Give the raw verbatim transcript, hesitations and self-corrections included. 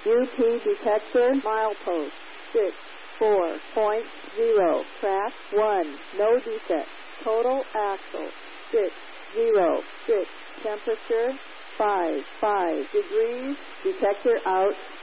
U P detector milepost six four point zero. Track one. No defect. Total axle six zero six. Temperature five five degrees. Detector out.